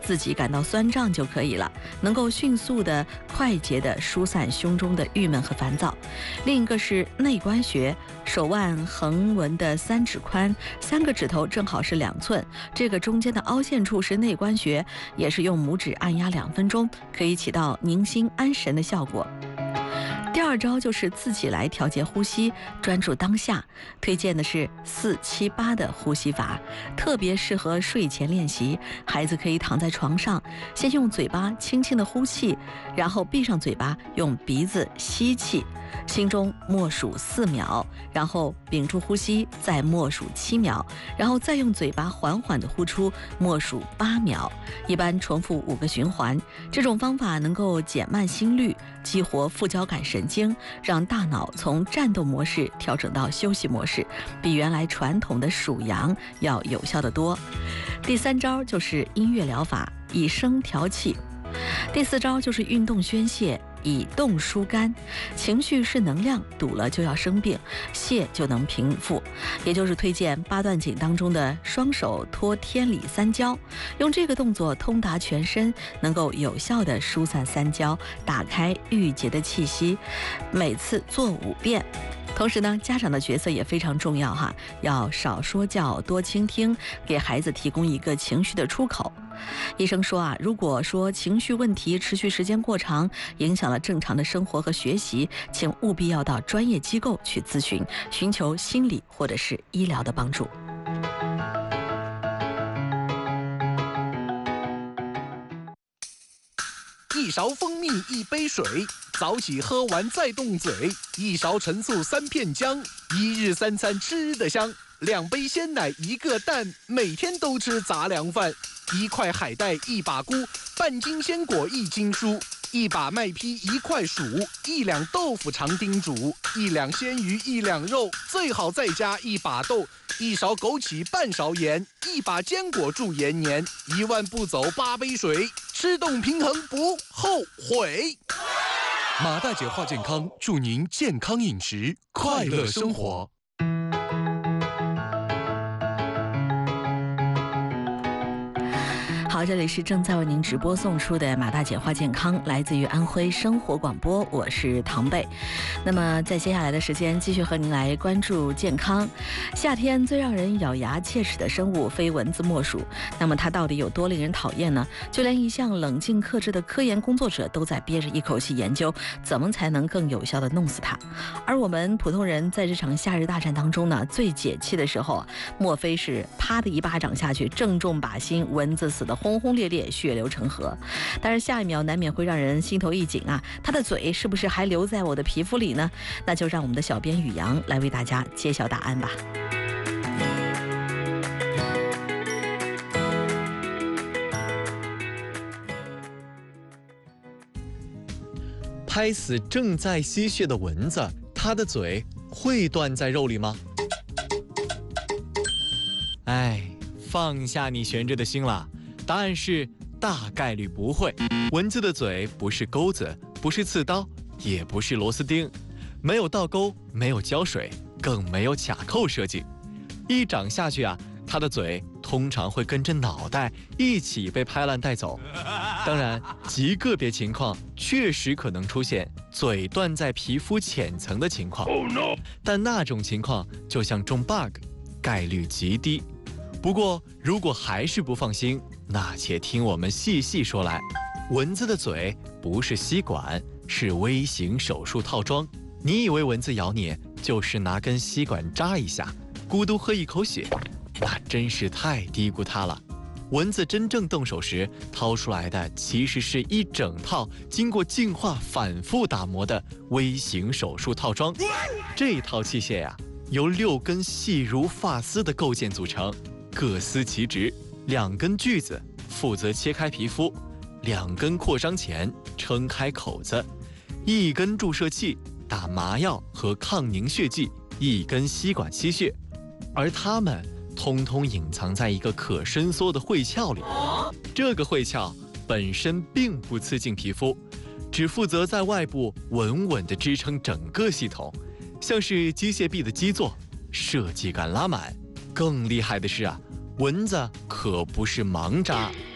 自己感到酸胀就可以了，能够迅速的、快捷的疏散胸中的郁闷和烦躁。另一个是内关穴，手腕横纹的3指宽，3个指头正好是2寸，这个中间的凹陷处是内关穴，也是用拇指按压2分钟，可以起到宁心安神的效果。第二招就是自己来调节呼吸，专注当下。推荐的是4-7-8的呼吸法，特别适合睡前练习。孩子可以躺在床上，先用嘴巴轻轻的呼气，然后闭上嘴巴，用鼻子吸气，心中默数4秒，然后屏住呼吸，再默数7秒，然后再用嘴巴缓缓的呼出，默数8秒。一般重复5个循环。这种方法能够减慢心率，激活副交感神经，让大脑从战斗模式调整到休息模式，比原来传统的数羊要有效得多。第3招就是音乐疗法，以声调气。第4招就是运动宣泄，以动疏肝。情绪是能量，堵了就要生病，泄就能平复。也就是推荐8段锦当中的双手托天理3交，用这个动作通达全身，能够有效的疏散3交，打开郁结的气息。每次做5遍。同时呢，家长的角色也非常重要哈，要少说教，多倾听，给孩子提供一个情绪的出口。医生说啊，如果说情绪问题持续时间过长，影响了正常的生活和学习，请务必要到专业机构去咨询，寻求心理或者是医疗的帮助。 一勺蜂蜜一杯水，早起喝完再动嘴。一勺陈醋3片姜，1日3餐吃得香。2杯鲜奶1个蛋，每天都吃杂粮饭。1块海带1把菇，半斤鲜果1斤蔬。1把麦坯1块薯，1两豆腐长丁煮，1两鲜鱼1两肉，最好再加1把豆，1勺枸杞半勺盐，1把坚果助延年，1万步走8杯水，吃动平衡不后悔。马大姐话健康，祝您健康饮食，快乐生活。 好，这里是正在为您直播送出的马大姐话健康，来自于安徽生活广播，我是唐贝。那么在接下来的时间，继续和您来关注健康。夏天最让人咬牙切齿的生物非蚊子莫属，那么它到底有多令人讨厌呢？就连一向冷静克制的科研工作者都在憋着一口气研究怎么才能更有效的弄死它。而我们普通人在这场夏日大战当中呢，最解气的时候，莫非是啪的一巴掌下去，正中靶心，蚊子死得轰轰烈烈，血流成河。但是下一秒难免会让人心头一紧啊，他的嘴是不是还留在我的皮肤里呢？那就让我们的小编宇阳来为大家揭晓答案吧。 拍死正在吸血的蚊子，它的嘴会断在肉里吗？哎，放下你悬着的心了，答案是大概率不会。蚊子的嘴不是钩子，不是刺刀，也不是螺丝钉，没有倒钩，没有胶水，更没有卡扣设计。一掌下去啊，它的嘴通常会跟着脑袋一起被拍烂带走。当然，极个别情况确实可能出现嘴断在皮肤浅层的情况，但那种情况就像中 bug， 概率极低。不过，如果还是不放心，那且听我们细细说来。蚊子的嘴不是吸管，是微型手术套装。你以为蚊子咬你就是拿根吸管扎一下，咕嘟喝一口血，那真是太低估它了。蚊子真正动手时，掏出来的其实是一整套经过净化、反复打磨的微型手术套装。这套器械呀，由6根细如发丝的构件组成，各司其职。2根锯子负责切开皮肤，2根扩张钳撑开口子，1根注射器打麻药和抗凝血剂，1根吸管吸血，而它们通通隐藏在一个可伸缩的会鞘里。这个会鞘本身并不刺进皮肤，只负责在外部稳稳地支撑整个系统，像是机械臂的基座，设计感拉满。更厉害的是啊，蚊子可不是盲扎，